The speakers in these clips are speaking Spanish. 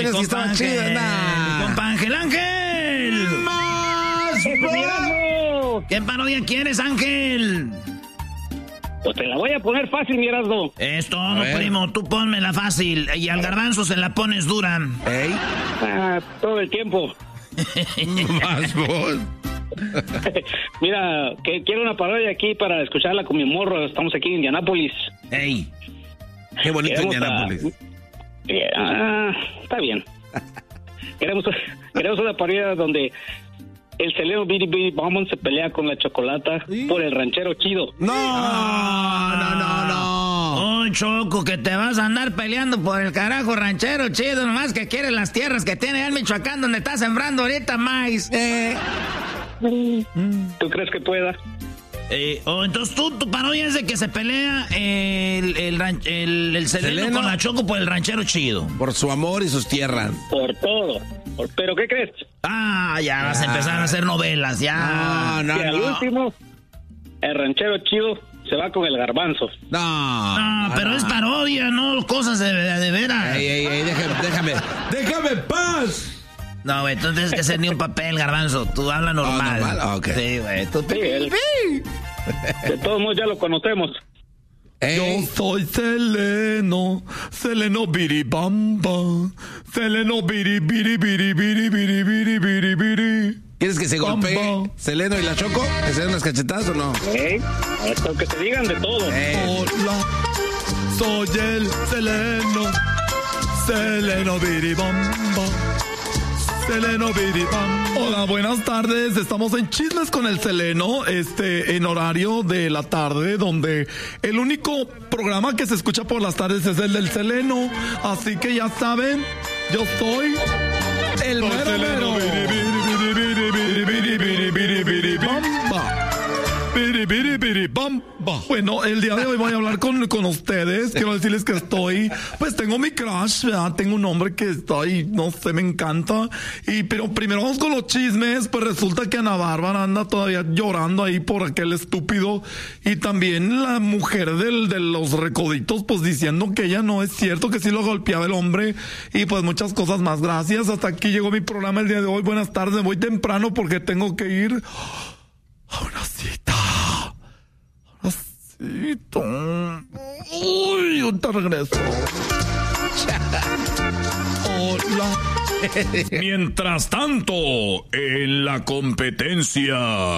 Esa sí estaba chida, mi compa Ángel. ¡Más! ¿Qué parodia quieres, Ángel? Pues te la voy a poner fácil, mi Erasmo. Es todo, primo. Tú pónmela fácil. Y al garbanzo se la pones dura. ¿Ey? Todo el tiempo. Más vos. Mira, que quiero una parodia aquí para escucharla con mi morro. Estamos aquí en Indianápolis. ¡Ey! Qué bonito Indianápolis. Está bien. Queremos una parodia donde el Seleno Biri Biri Bombón se pelea con la Chocolata por el ranchero chido. No. Oh, Choco, que te vas a andar peleando por el carajo ranchero chido, nomás que quieres las tierras que tiene en Michoacán donde está sembrando ahorita maíz. ¿Tú crees que pueda? Entonces tu parodia es de que se pelea el Seleno con la Choco por el ranchero chido. Por su amor y sus tierras. Por todo. ¿Pero qué crees? Ya vas a empezar a hacer novelas, ya. No. Y al último, el ranchero chido se va con el garbanzo. No, pero es parodia, no cosas de veras. Ey, déjame paz. No, güey, tú no tienes que hacer ni un papel, garbanzo. Tú habla normal. Okay. Sí, güey. De todos modos ya lo conocemos. Yo soy Seleno biribamba, Seleno biribiri. ¿Quieres que se golpee Seleno y la Choco? ¿Que se den unas cachetadas o no? Esto que se digan de todo. Hola, soy el Seleno biribamba, Seleno biribamba. Hola, buenas tardes. Estamos en Chismes con el Seleno, en horario de la tarde, donde el único programa que se escucha por las tardes es el del Seleno. Así que ya saben, yo soy el mero. Bueno, el día de hoy voy a hablar con ustedes. Quiero decirles que tengo mi crush, ¿verdad? Tengo un hombre que no sé, me encanta. Pero primero vamos con los chismes. Pues resulta que Ana Bárbara anda todavía llorando ahí por aquel estúpido. Y también la mujer de los recoditos, pues diciendo que ella no es cierto, que sí lo golpeaba el hombre. Y pues muchas cosas más. Gracias. Hasta aquí llegó mi programa el día de hoy. Buenas tardes. Voy temprano porque tengo que ir a una cita. Uy, yo te regreso. Hola. Mientras tanto, en la competencia.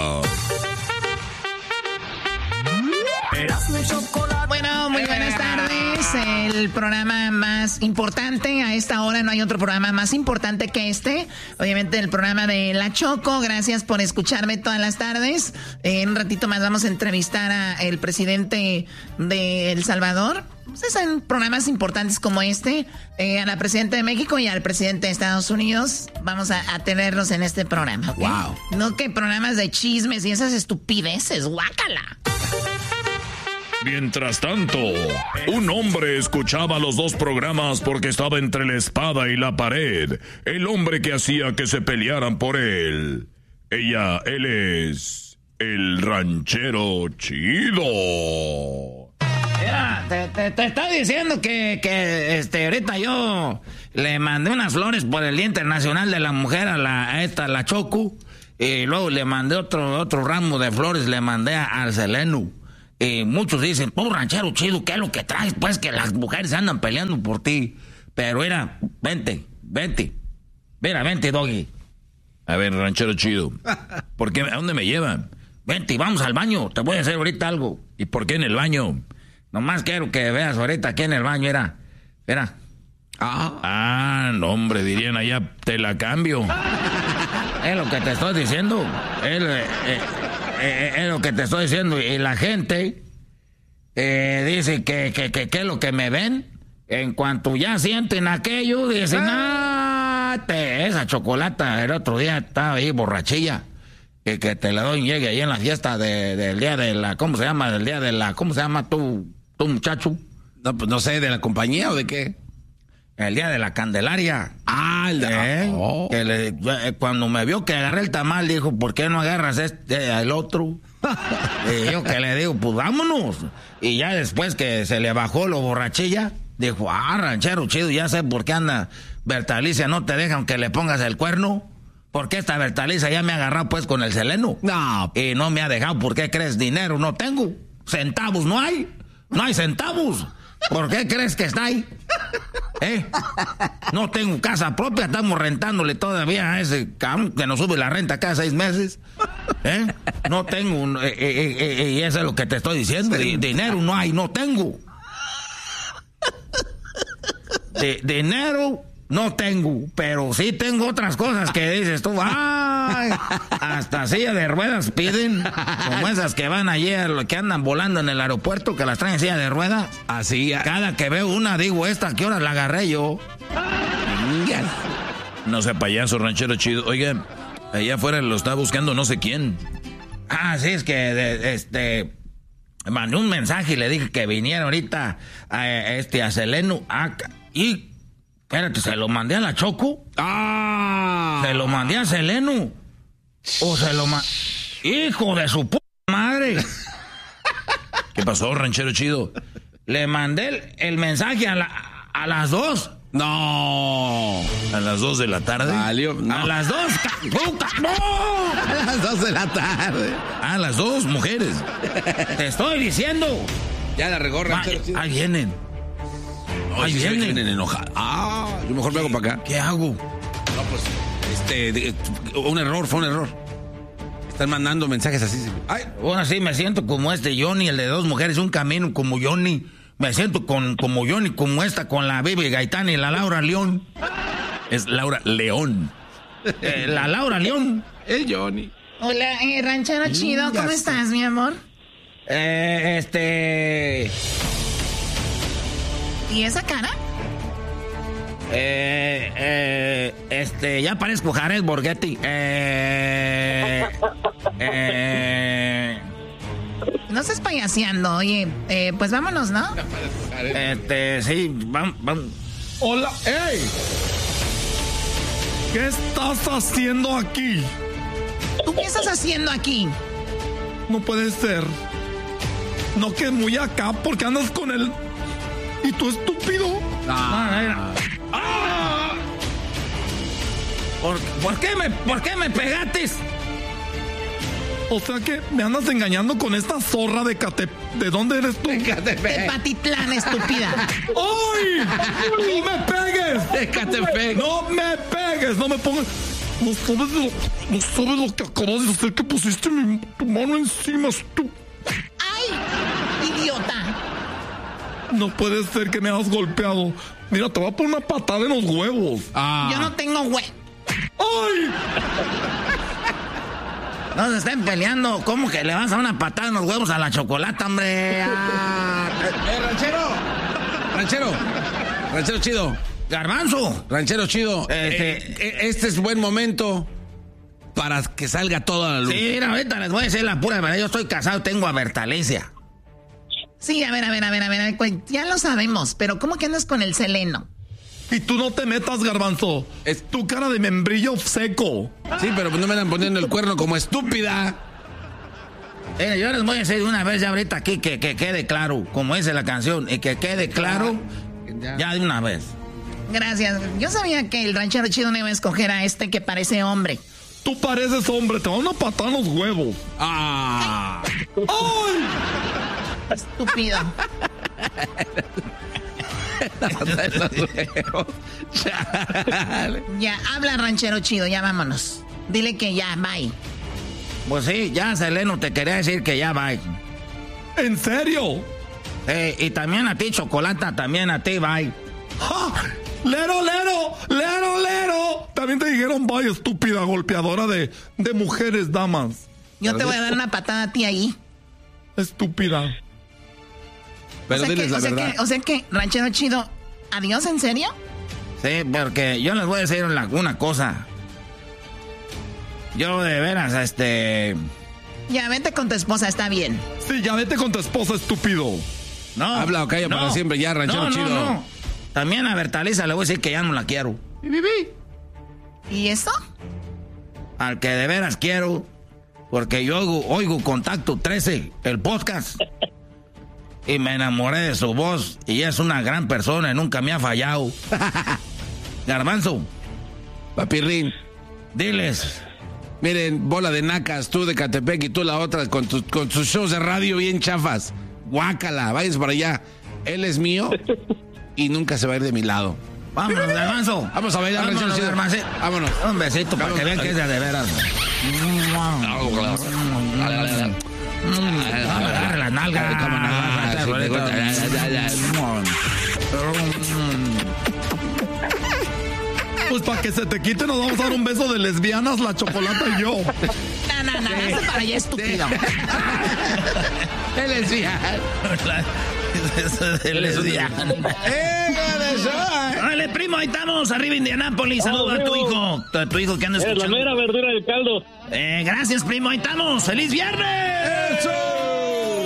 Bueno, muy buenas tardes. El programa más importante a esta hora, no hay otro programa más importante que este. Obviamente el programa de La Choco. Gracias por escucharme todas las tardes. En un ratito más vamos a entrevistar a el presidente de El Salvador. Pues en programas importantes como este, a la presidenta de México y al presidente de Estados Unidos. Vamos a tenerlos en este programa, ¿okay? Wow. No que programas de chismes y esas estupideces, guácala. Mientras tanto, un hombre escuchaba los dos programas porque estaba entre la espada y la pared. El hombre que hacía que se pelearan por él. Él es el ranchero chido. Mira, te estoy diciendo que ahorita yo le mandé unas flores por el Día Internacional de la Mujer a la Choco. Y luego le mandé otro ramo de flores, le mandé al Seleno. Muchos dicen, ranchero chido, ¿qué es lo que traes? Pues que las mujeres andan peleando por ti. Pero mira, vente. Mira, vente, Doggy. A ver, ranchero chido, ¿por qué? ¿A dónde me llevan? Vente, vamos al baño, te voy a hacer ahorita algo. ¿Y por qué en el baño? Nomás quiero que veas ahorita aquí en el baño, mira. No, hombre, dirían allá, te la cambio. Es lo que te estoy diciendo. Es lo que te estoy diciendo. Y la gente dice que es lo que me ven. En cuanto ya sienten aquello, dicen, esa chocolata. El otro día estaba ahí borrachilla. Que te la doy y llegue ahí en la fiesta del día de la... ¿Cómo se llama? Del día de la... ¿Cómo se llama tu muchacho? No, pues no sé, ¿de la compañía o de qué? El día de la Candelaria. Cuando me vio que agarré el tamal, dijo, ¿por qué no agarras el otro? Y yo que le digo, pues vámonos. Y ya después que se le bajó lo borrachilla, dijo, ranchero chido, ya sé por qué anda Bertalicia no te deja aunque le pongas el cuerno. Porque esta Bertalicia ya me ha agarrado pues con el Seleno. No. Y no me ha dejado, ¿por qué crees? Dinero no tengo. Centavos no hay. No hay centavos. ¿Por qué crees que está ahí? No tengo casa propia, estamos rentándole todavía a ese cabrón que nos sube la renta cada 6 meses. No tengo, y eso es lo que te estoy diciendo. Dinero no hay, no tengo. Dinero no tengo, pero sí tengo otras cosas que dices tú. Ay, hasta silla de ruedas piden, como esas que van allí, que andan volando en el aeropuerto, que las traen en silla de ruedas. Así. Cada que veo una, digo, ¿esta qué hora la agarré yo? No sé, payaso, ranchero chido. Oigan, allá afuera lo está buscando no sé quién. Sí, es que mandé un mensaje y le dije que viniera ahorita a Seleno. Y espérate, ¿se lo mandé a la Choco? ¿Se lo mandé a Seleno? ¿O se lo mandé? ¡Hijo de su puta madre! ¿Qué pasó, ranchero chido? Le mandé el mensaje a las 2. No. ¿A las 2 de la tarde? Valió, no. A las 2. ¡No! A las 2 de la tarde. A las 2, mujeres. Te estoy diciendo. Ya la regó, ranchero chido. Ahí vienen. Ahí vienen enojados. Yo mejor me hago para acá. ¿Qué hago? No, pues, un error, fue un error. Están mandando mensajes así. Ay. Ahora sí me siento como Johnny, el de 2 mujeres, un camino, como Johnny. Me siento como Johnny, como esta, con la Bibi Gaitán y la Laura León. Es Laura León. La Laura León. El Johnny. Hola, ranchero chido, ¿cómo estás, mi amor? ¿Y esa cara? Ya parezco Jared Borghetti. No estás payaseando, oye, pues vámonos, ¿no? Sí, vamos. Hola, ¡ey! ¿Qué estás haciendo aquí? ¿Tú qué estás haciendo aquí? No puede ser. No, que muy acá, porque andas con él. ¿Y tú, estúpido? ¿Por qué me pegaste? O sea que me andas engañando con esta zorra de ¿De dónde eres tú? De Patitlán, estúpida. ¡Ay! ¡No me pegues! De Catepec. ¡No me pegues! ¡No me pongas! No sabes lo que acabas de hacer, que pusiste tu mano encima, ¡Ay! ¡Idiota! No puede ser que me hayas golpeado. Mira, te voy a poner una patada en los huevos. Yo no tengo ¡Ay! No se estén peleando. ¿Cómo que le vas a una patada en los huevos a la chocolata, hombre? Ranchero chido. Garbanzo. Ranchero chido. Este es buen momento para que salga toda la luz. Sí, mira, ahorita les voy a decir la pura verdad. Yo estoy casado, tengo a Bertalicia. Sí, a ver, pues ya lo sabemos, pero ¿cómo que andas con el Seleno? Y tú no te metas, Garbanzo. Es tu cara de membrillo seco. Sí, pero no me andan poniendo el cuerno como estúpida. Yo les voy a decir de una vez ya ahorita aquí que quede claro, como dice la canción, y que quede claro ya de una vez. Gracias. Yo sabía que el ranchero chido no iba a escoger a este que parece hombre. Tú pareces hombre, te van a patar en los huevos. ¡Ay! Estúpido. Ya, habla, ranchero chido, ya vámonos. Dile que ya, bye. Pues sí, ya, Seleno, te quería decir que ya bye. ¿En serio? Y también a ti, Chocolata, también a ti, bye. ¡Ja! ¡Lero! También te dijeron bye, estúpida golpeadora de mujeres, damas. Yo te voy a dar una patada a ti ahí. Estúpida. Pero diles la verdad. O sea que, ranchero chido, ¿adiós, en serio? Sí, porque yo les voy a decir una cosa. Yo de veras, Ya, vete con tu esposa, está bien. Sí, ya vete con tu esposa, estúpido. No. Habla o calla para siempre ya, ranchero chido. No. También a Bertaliza le voy a decir que ya no la quiero. ¿Y eso? Al que de veras quiero, porque yo oigo Contacto 13, el podcast, y me enamoré de su voz, y es una gran persona y nunca me ha fallado. Garbanzo, Papirrín. diles. Miren, bola de nacas, tú de Catepec y tú la otra con tus shows de radio bien chafas. Guácala, váyanse para allá. Él es mío y nunca se va a ir de mi lado. Vámonos, Garbanzo. Vamos a bailar, vámonos, Garbanzo. Vámonos. Un besito para que vean que es de veras. Agarre la nalga. Pues para que se te quite nos vamos a dar un beso de lesbianas, la Chocolata y yo. No, hazte para allá, estúpido. Él es lesbiana. Él es lesbiana. Dale, primo, ahí estamos, arriba Indianápolis. Saluda a tu hijo. Tu hijo que anda escuchando. Es la mera verdura del caldo. Gracias, primo, ahí estamos. ¡Feliz viernes!